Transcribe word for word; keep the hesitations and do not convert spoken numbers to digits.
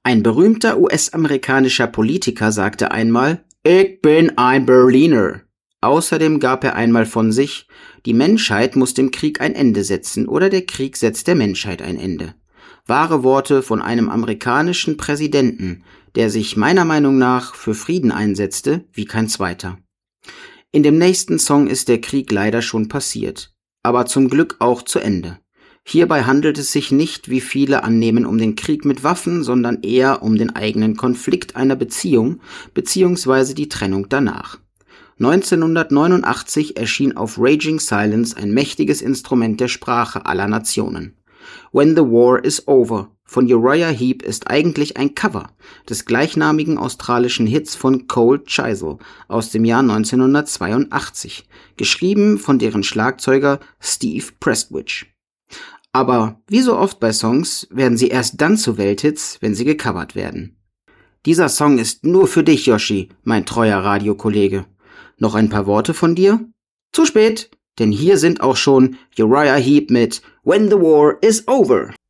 Ein berühmter U S-amerikanischer Politiker sagte einmal: Ich bin ein Berliner. Außerdem gab er einmal von sich: Die Menschheit muss dem Krieg ein Ende setzen oder der Krieg setzt der Menschheit ein Ende. Wahre Worte von einem amerikanischen Präsidenten, der sich meiner Meinung nach für Frieden einsetzte, wie kein zweiter. In dem nächsten Song ist der Krieg leider schon passiert, aber zum Glück auch zu Ende. Hierbei handelt es sich nicht, wie viele annehmen, um den Krieg mit Waffen, sondern eher um den eigenen Konflikt einer Beziehung bzw. die Trennung danach. neunzehnhundertneunundachtzig erschien auf Raging Silence ein mächtiges Instrument der Sprache aller Nationen. When the War is Over von Uriah Heep ist eigentlich ein Cover des gleichnamigen australischen Hits von Cold Chisel aus dem Jahr neunzehnhundertzweiundachtzig, geschrieben von deren Schlagzeuger Steve Prestwich. Aber wie so oft bei Songs werden sie erst dann zu Welthits, wenn sie gecovert werden. Dieser Song ist nur für dich, Yoshi, mein treuer Radiokollege. Noch ein paar Worte von dir? Zu spät, denn hier sind auch schon Uriah Heep mit When the War is Over.